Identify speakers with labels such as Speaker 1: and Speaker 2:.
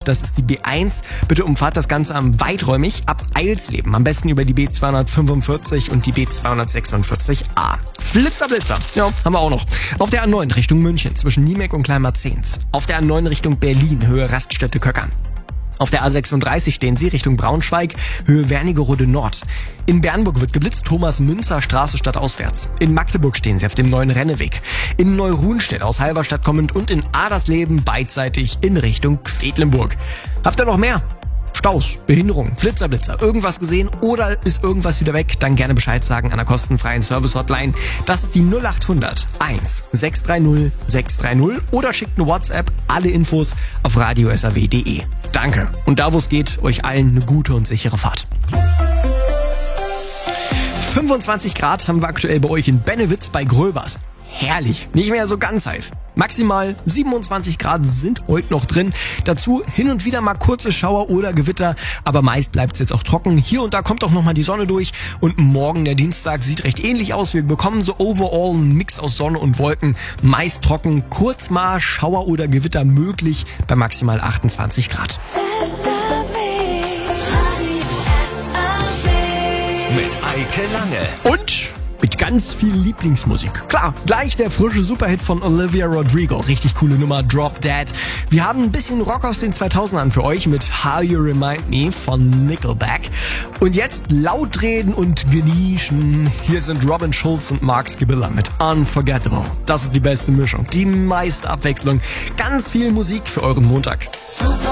Speaker 1: das ist die B1. Bitte umfahrt das Ganze weiträumig ab Eilsleben. Am besten über die B245 und die B246a. Flitzer-Blitzer, ja, haben wir auch noch. Auf der A9 Richtung München zwischen Niemek und Kleinmarzens. Auf der A9 Richtung Berlin, Höhe Raststätte Köckern. Auf der A36 stehen Sie Richtung Braunschweig, Höhe Wernigerode Nord. In Bernburg wird geblitzt, Thomas-Münzer-Straße stadtauswärts. In Magdeburg stehen Sie auf dem neuen Renneweg. In Neuruhnstedt aus Halberstadt kommend und in Adersleben beidseitig in Richtung Quedlinburg. Habt ihr noch mehr? Staus, Behinderung, Flitzer-Blitzer, irgendwas gesehen oder ist irgendwas wieder weg, dann gerne Bescheid sagen an der kostenfreien Service-Hotline. Das ist die 0800 1 630 630 oder schickt eine WhatsApp, alle Infos auf radio.saw.de. Danke und da wo es geht, euch allen eine gute und sichere Fahrt. 25 Grad haben wir aktuell bei euch in Bennewitz bei Gröbers. Herrlich, nicht mehr so ganz heiß. Maximal 27 Grad sind heute noch drin. Dazu hin und wieder mal kurze Schauer oder Gewitter, aber meist bleibt es jetzt auch trocken. Hier und da kommt auch nochmal die Sonne durch und morgen, der Dienstag, sieht recht ähnlich aus. Wir bekommen so overall einen Mix aus Sonne und Wolken, meist trocken, kurz mal Schauer oder Gewitter möglich bei maximal 28 Grad.
Speaker 2: Mit Eike Lange.
Speaker 1: Und mit ganz viel Lieblingsmusik. Klar, gleich der frische Superhit von Olivia Rodrigo. Richtig coole Nummer, Drop Dead. Wir haben ein bisschen Rock aus den 2000ern für euch mit How You Remind Me von Nickelback. Und jetzt laut reden und genießen. Hier sind Robin Schulz und Mark Skibilla mit Unforgettable. Das ist die beste Mischung, die meiste Abwechslung. Ganz viel Musik für euren Montag.